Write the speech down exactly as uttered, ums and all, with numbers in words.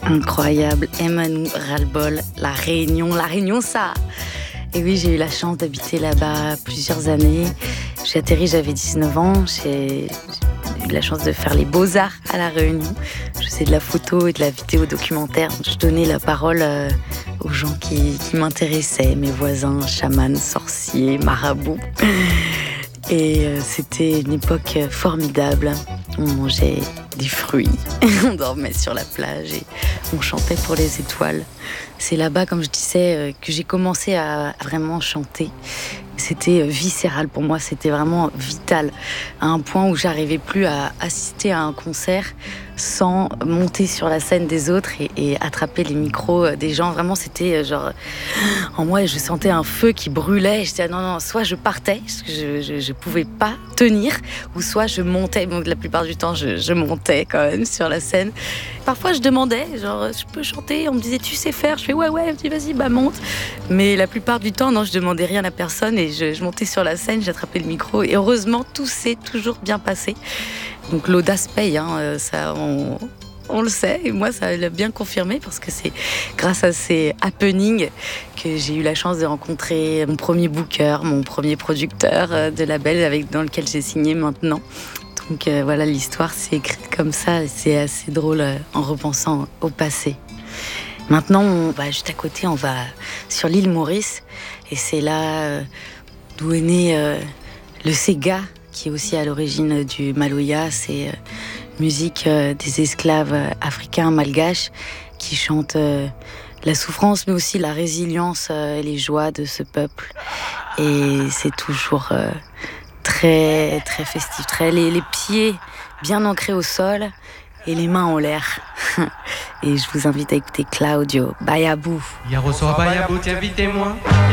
Incroyable, Emmanou, ras-le-bol, La Réunion, La Réunion, ça. Et oui, j'ai eu la chance d'habiter là-bas plusieurs années. J'ai atterri, j'avais dix-neuf ans. J'ai eu la chance de faire les beaux-arts à La Réunion. Je faisais de la photo et de la vidéo documentaire. Je donnais la parole euh, aux gens qui, qui m'intéressaient, mes voisins, chamans, sorciers, marabouts. Et euh, c'était une époque formidable. On mangeait des fruits, on dormait sur la plage et on chantait pour les étoiles. C'est là-bas, comme je disais, que j'ai commencé à vraiment chanter. C'était viscéral pour moi, c'était vraiment vital, à un point où j'arrivais plus à assister à un concert sans monter sur la scène des autres et, et attraper les micros des gens. Vraiment, c'était genre... En moi, je sentais un feu qui brûlait. Je disais, non, non, soit je partais, parce que je, je, je pouvais pas tenir, ou soit je montais. Donc, la plupart du temps, je, je montais quand même sur la scène. Parfois, je demandais, genre, je peux chanter? On me disait, tu sais faire? Je fais, ouais, ouais. On me dit, vas-y, bah, monte. Mais la plupart du temps, non, je demandais rien à personne et je, je montais sur la scène, j'attrapais le micro. Et heureusement, tout s'est toujours bien passé. Donc, l'audace paye, hein, ça, on... On le sait, et moi ça l'a bien confirmé parce que c'est grâce à ces happenings que j'ai eu la chance de rencontrer mon premier booker, mon premier producteur de label avec, dans lequel j'ai signé maintenant. Donc euh, voilà, l'histoire s'est écrite comme ça et c'est assez drôle euh, en repensant au passé. Maintenant, on va juste à côté, on va sur l'île Maurice et c'est là euh, d'où est né euh, le Sega, qui est aussi à l'origine du Maloya. C'est euh, musique euh, des esclaves euh, africains malgaches qui chantent euh, la souffrance mais aussi la résilience euh, et les joies de ce peuple. Et c'est toujours euh, très très festif, très les, les pieds bien ancrés au sol et les mains en l'air. Et je vous invite à écouter Claudio Bayabou. Yaroso Bayabou, t'invitez-moi.